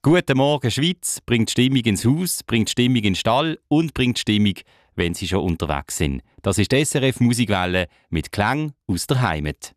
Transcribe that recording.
Guten Morgen Schweiz bringt Stimmung ins Haus, bringt Stimmung in den Stall und bringt Stimmung, wenn Sie schon unterwegs sind. Das ist die SRF Musikwelle mit Klang aus der Heimat.